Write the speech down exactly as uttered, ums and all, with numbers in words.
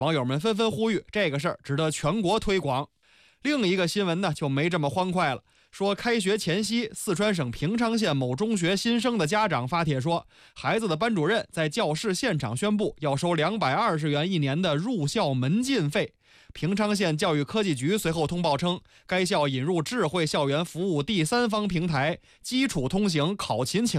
网友们纷纷呼吁，这个事儿值得全国推广。另一个新闻呢，就没这么欢快了。说开学前夕，四川省平昌县某中学新生的家长发帖说，孩子的班主任在教室现场宣布要收两百二十元一年的入校门禁费。平昌县教育科技局随后通报称，该校引入智慧校园服务第三方平台基础通行考勤请